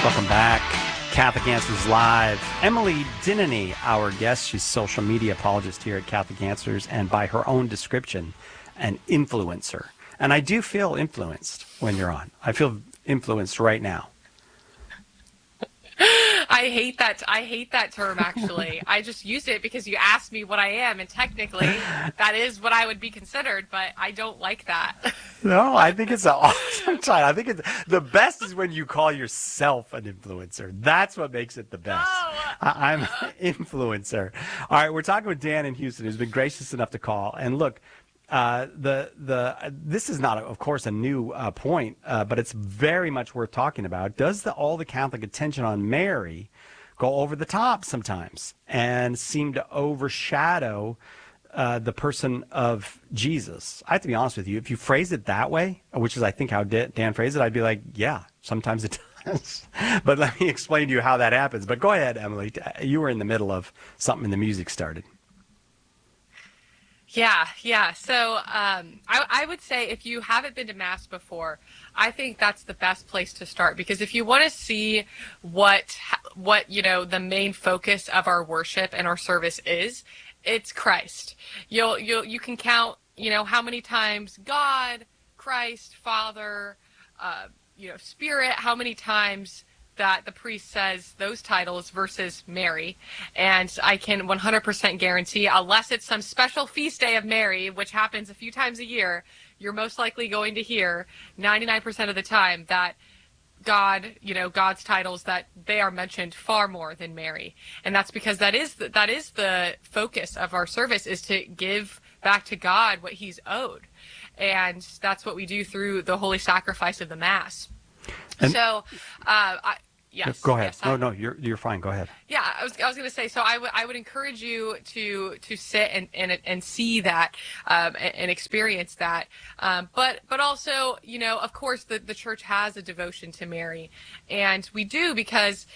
Welcome back. Catholic Answers Live. Emily Dinany, our guest. She's social media apologist here at Catholic Answers, and by her own description, an influencer. And I do feel influenced when you're on. I feel influenced right now. I hate that term, actually. I just used it because you asked me what I am, and technically that is what I would be considered, but I don't like that. No, I think it's an awesome title. I think the best is when you call yourself an influencer. That's what makes it the best. I'm an influencer. All right, we're talking with Dan in Houston, who's been gracious enough to call. And look, this is not, of course, a new point, but it's very much worth talking about. Does all the Catholic attention on Mary go over the top sometimes and seem to overshadow the person of Jesus? I have to be honest with you. If you phrase it that way, which is, I think, how Dan phrased it, I'd be like, yeah, sometimes it does. But let me explain to you how that happens. But go ahead, Emily. You were in the middle of something and the music started. Yeah. So I would say if you haven't been to Mass before, I think that's the best place to start, because if you want to see what the main focus of our worship and our service is, it's Christ. You can count how many times God, Christ, Father, Spirit, how many times that the priest says those titles versus Mary. And I can 100% guarantee, unless it's some special feast day of Mary, which happens a few times a year, you're most likely going to hear 99% of the time that God's titles, that they are mentioned far more than Mary. And that's because that is the focus of our service, is to give back to God what he's owed. And that's what we do through the holy sacrifice of the Mass. And so, yes. Go ahead. Yes, No, you're fine. Go ahead. Yeah, I was going to say. So I would encourage you to sit and see that and experience that. But also, of course, the church has a devotion to Mary, and we do because,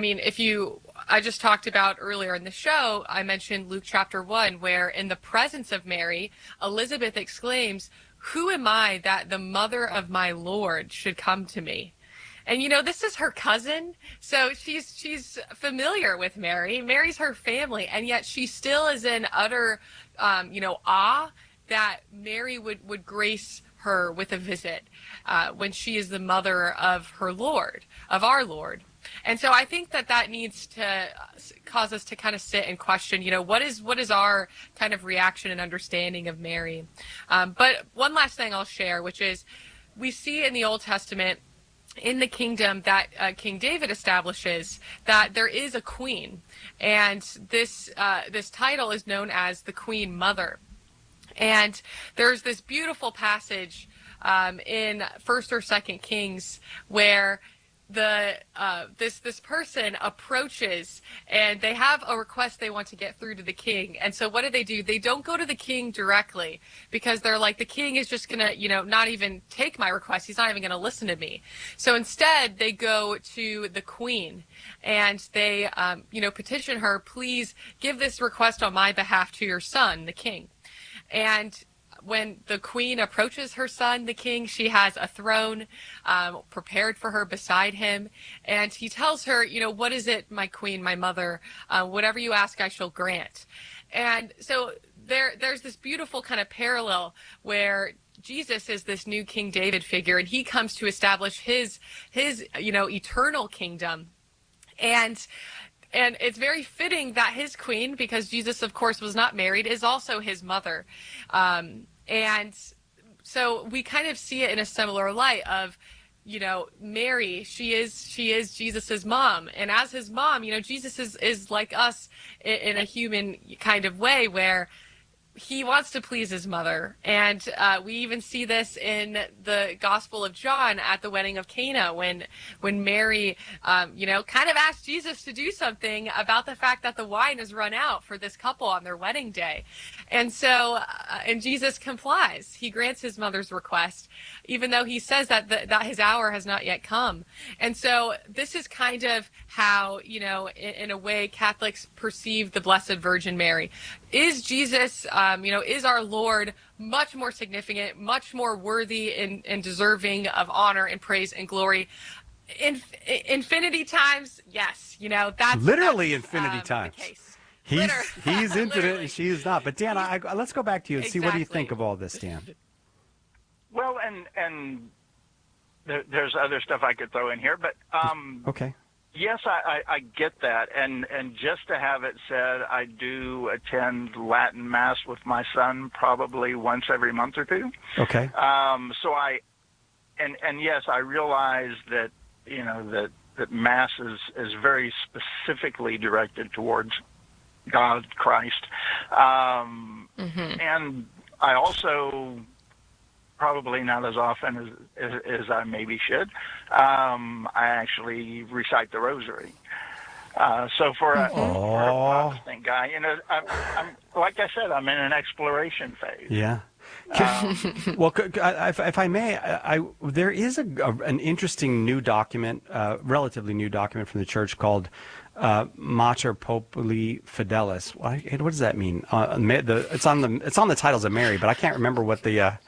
I just talked about earlier in the show, I mentioned Luke chapter 1, where in the presence of Mary, Elizabeth exclaims, "Who am I that the mother of my Lord should come to me?" And this is her cousin, so she's familiar with Mary. Mary's her family, and yet she still is in utter, awe that Mary would grace her with a visit when she is the mother of her Lord, of our Lord. And so I think that needs to cause us to kind of sit and question, what is our kind of reaction and understanding of Mary? But one last thing I'll share, which is we see in the Old Testament, in the kingdom that King David establishes, that there is a queen, and this title is known as the Queen Mother. And there's this beautiful passage in First or Second Kings where this person approaches, and they have a request they want to get through to the king. And so what do? They don't go to the king directly, because they're like, the king is just gonna not even take my request. He's not even gonna listen to me. So instead they go to the queen, and they petition her, "Please give this request on my behalf to your son, the king." And when the queen approaches her son, the king, she has a throne prepared for her beside him. And he tells her, "What is it, my queen, my mother? Whatever you ask, I shall grant." And so there's this beautiful kind of parallel where Jesus is this new King David figure, and he comes to establish his eternal kingdom. And it's very fitting that his queen, because Jesus, of course, was not married, is also his mother. And so we kind of see it in a similar light of, Mary, she is Jesus's mom. And as his mom, Jesus is like us in a human kind of way, where he wants to please his mother. And we even see this in the Gospel of John at the wedding of Cana, when Mary, kind of asked Jesus to do something about the fact that the wine has run out for this couple on their wedding day. And so, and Jesus complies. He grants his mother's request, even though he says that his hour has not yet come. And so this is kind of how, in a way, Catholics perceive the Blessed Virgin Mary. Is Jesus, is our Lord much more significant, much more worthy and deserving of honor and praise and glory? Infinity times, yes. That's Literally that's, infinity times. the case. He's infinite Literally. and she is not. But Dan, let's go back to you and see what do you think Exactly. of all this, Dan? Well, and there's other stuff I could throw in here, but Okay. yes, I get that, and just to have it said, I do attend Latin Mass with my son probably once every month or two. Okay. So and yes, I realize that that Mass is very specifically directed towards God, Christ, and I also, probably not as often as I maybe should, I actually recite the Rosary. So for a Protestant guy, I'm like I said, I'm in an exploration phase. Yeah. Well, if I may, there is an interesting new document, relatively new document from the church called Mater Populi Fidelis. What does that mean? It's on the Titles of Mary, but I can't remember what the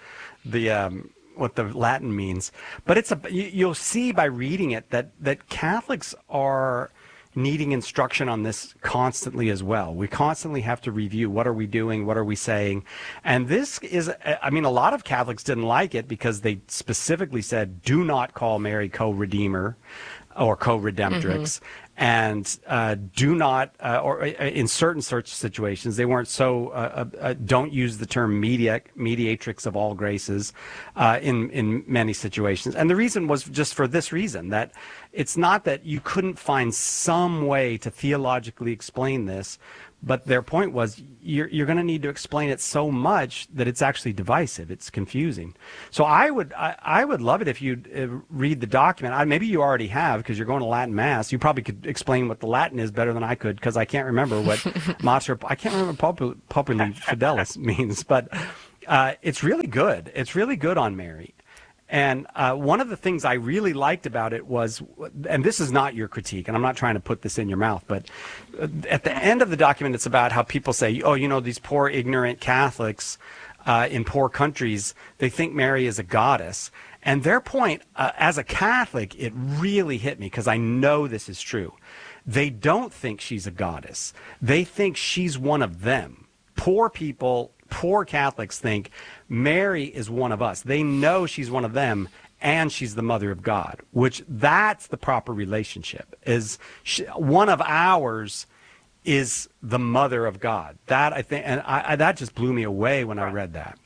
Latin means. But you'll see by reading it that Catholics are needing instruction on this constantly as well. We constantly have to review what are we doing, what are we saying. And this is, I mean, a lot of Catholics didn't like it because they specifically said, do not call Mary co-redeemer or co-redemptrix. And do not, or in certain situations, they weren't so, don't use the term mediatrix of all graces in many situations. And the reason was just for this reason, that it's not that you couldn't find some way to theologically explain this, but their point was you're going to need to explain it so much that it's actually divisive. It's confusing. So I would love it if you'd read the document. Maybe you already have because you're going to Latin Mass. You probably could explain what the Latin is better than I could because I can't remember what I can't remember Populi Fidelis means. But it's really good. It's really good on Mary. And one of the things I really liked about it was, and this is not your critique, and I'm not trying to put this in your mouth, but at the end of the document, it's about how people say, oh, these poor, ignorant Catholics in poor countries, they think Mary is a goddess. And their point, as a Catholic, it really hit me because I know this is true. They don't think she's a goddess. They think she's one of them. Poor people, poor Catholics think Mary is one of us. They know she's one of them and she's the mother of God, which that's the proper relationship. One of ours is the mother of God. That I think, and that just blew me away when I read that.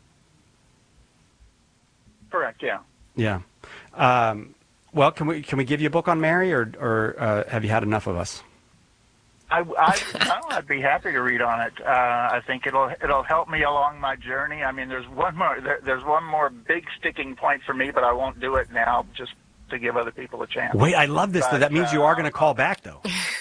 Correct. Yeah. Yeah. Well, can we give you a book on Mary, or have you had enough of us? I'd be happy to read on it. I think it'll help me along my journey. I mean, there's one more big sticking point for me, but I won't do it now just to give other people a chance. Wait, I love this. That means you are going to call back, though.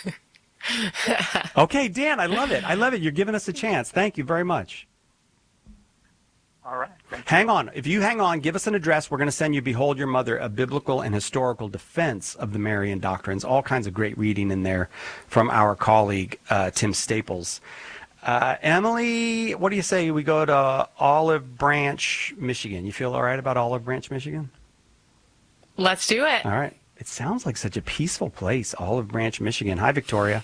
Okay, Dan, I love it. You're giving us a chance. Thank you very much. All right. Hang on. If you hang on, give us an address. We're going to send you Behold Your Mother, a biblical and historical defense of the Marian doctrines. All kinds of great reading in there from our colleague, Tim Staples. Emily, what do you say we go to Olive Branch, Michigan? You feel all right about Olive Branch, Michigan? Let's do it. All right. It sounds like such a peaceful place, Olive Branch, Michigan. Hi, Victoria.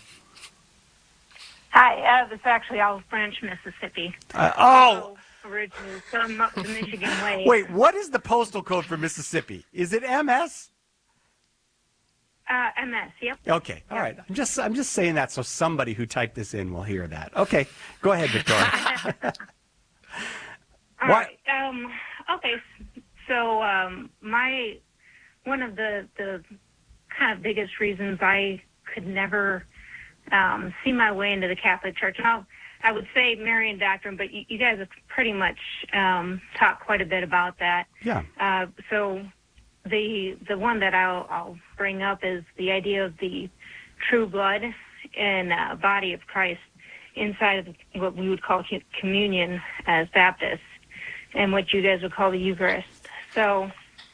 Hi, it's actually Olive Branch, Mississippi. Originally from up the Michigan way. Wait, what is the postal code for Mississippi? Is it MS? MS, yep. Okay, all right. I'm just saying that so somebody who typed this in will hear that. Okay, go ahead, Victoria. All right. Okay, so one of the kind of biggest reasons I could never see my way into the Catholic Church, and I would say Marian doctrine, but you guys have pretty much talked quite a bit about that. Yeah. So the one that I'll bring up is the idea of the true blood and body of Christ inside of what we would call communion as Baptists, and what you guys would call the Eucharist. So,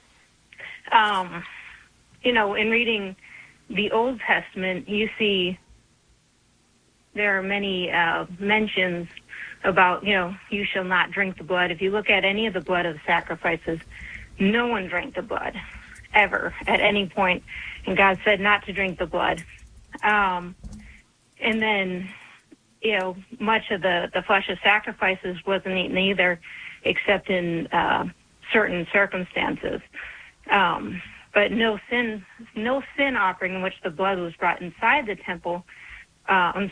in reading the Old Testament, you see there are many mentions about, you shall not drink the blood. If you look at any of the blood of the sacrifices, no one drank the blood. ever at any point. And God said not to drink the blood. And then, much of the flesh of sacrifices wasn't eaten either, except in certain circumstances. But no sin offering in which the blood was brought inside the temple. No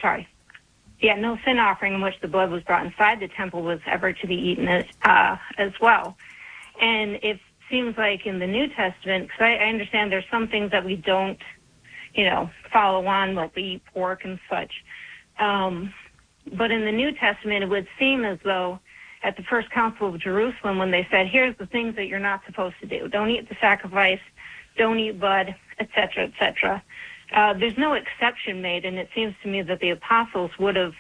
sin offering in which the blood was brought inside the temple was ever to be eaten as well. And it seems like in the New Testament, because I understand there's some things that we don't, follow on, like we eat pork and such. But in the New Testament, it would seem as though at the First Council of Jerusalem, when they said, here's the things that you're not supposed to do. Don't eat the sacrifice, don't eat blood, etc., etc. There's no exception made, and it seems to me that the apostles would have,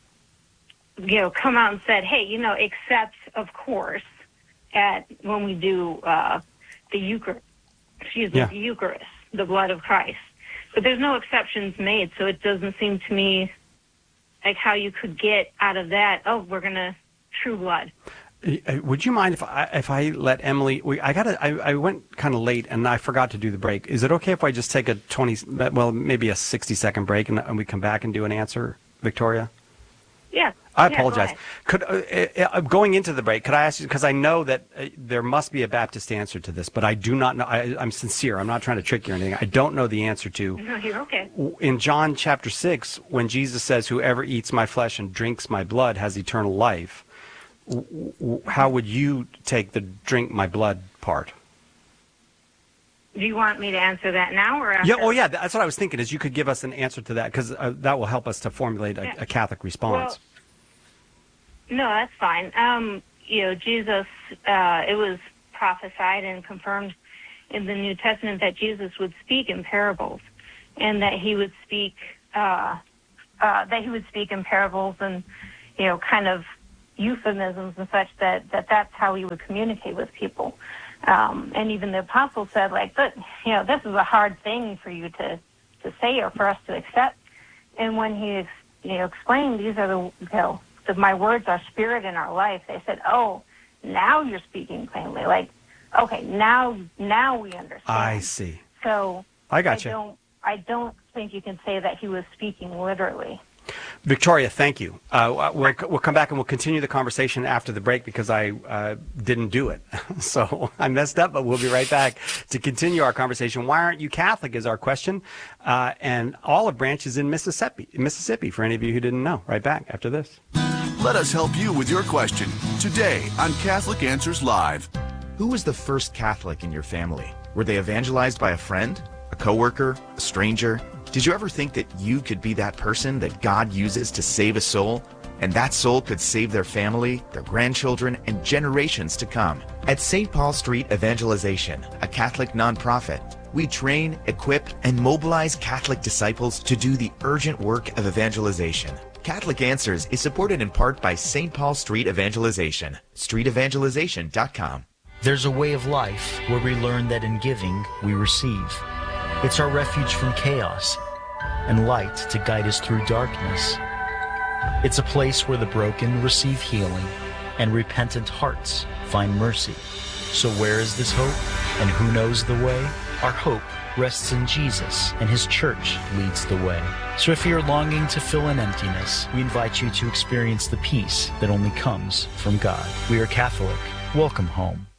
come out and said, hey, except, of course, when we do the Eucharist, the Eucharist, the blood of Christ. But there's no exceptions made, so it doesn't seem to me like how you could get out of that, we're going to true blood. Would you mind if I let Emily? I went kind of late and I forgot to do the break. Is it okay if I just take a maybe a 60-second break and we come back and do an answer, Victoria? Yeah. I apologize. Going into the break, could I ask you, because I know that there must be a Baptist answer to this, but I do not know. I'm sincere. I'm not trying to trick you or anything. I don't know the answer to. No, you're okay. In John chapter 6, when Jesus says, whoever eats my flesh and drinks my blood has eternal life, how would you take the drink my blood part? Do you want me to answer that now or after? Yeah, that's what I was thinking, is you could give us an answer to that, because that will help us to formulate a Catholic response. Well, no, that's fine. Jesus, it was prophesied and confirmed in the New Testament that Jesus would speak in parables, and that he would speak in parables and, kind of euphemisms and such, that's how he would communicate with people. And even the apostles said, this is a hard thing for you to say or for us to accept. And when he, explained, these are my words are spirit in our life, they said, now you're speaking plainly. Okay, now we understand. I see. So I got you. I don't think you can say that he was speaking literally. Victoria, thank you. We'll come back and we'll continue the conversation after the break, because I didn't do it. So I messed up, but we'll be right back to continue our conversation. Why aren't you Catholic is our question. And Olive Branch is in Mississippi, for any of you who didn't know. Right back after this. Let us help you with your question today on Catholic Answers Live. Who was the first Catholic in your family? Were they evangelized by a friend, a coworker, a stranger? Did you ever think that you could be that person that God uses to save a soul? And that soul could save their family, their grandchildren, and generations to come. At St. Paul Street Evangelization, a Catholic nonprofit, we train, equip, and mobilize Catholic disciples to do the urgent work of evangelization. Catholic Answers is supported in part by St. Paul Street Evangelization, streetevangelization.com. There's a way of life where we learn that in giving, we receive. It's our refuge from chaos and light to guide us through darkness. It's a place where the broken receive healing and repentant hearts find mercy. So where is this hope, and who knows the way? Our hope rests in Jesus, and his church leads the way. So if you're longing to fill an emptiness, we invite you to experience the peace that only comes from God. We are Catholic. Welcome home.